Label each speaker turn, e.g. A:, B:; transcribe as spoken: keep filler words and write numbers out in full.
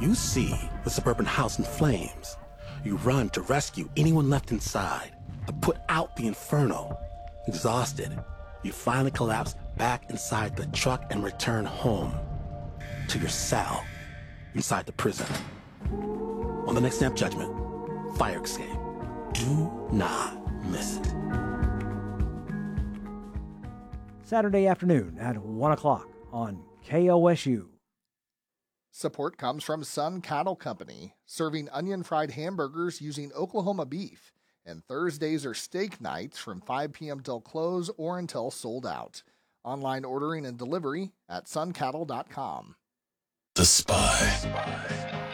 A: You see the suburban house in flames. You run to rescue anyone left inside, to put out the inferno. Exhausted, you finally collapse back inside the truck and return home to your cell inside the prison. On the next Snap Judgment, Fire Escape. Do not miss it.
B: Saturday afternoon at one o'clock on K O S U.
C: Support comes from Sun Cattle Company, serving onion-fried hamburgers using Oklahoma beef. And Thursdays are steak nights from five p.m. till close or until sold out. Online ordering and delivery at sun cattle dot com.
D: The Spy.